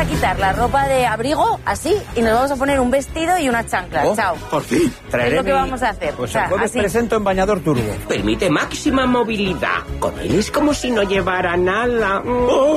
a quitar la ropa de abrigo, así, y nos vamos a poner un vestido y unas chanclas. Chao. Por fin. Es lo que vamos a hacer. Pues el jueves presento en bañador turbo. Permite máxima movilidad. Con él es como si no llevara nada.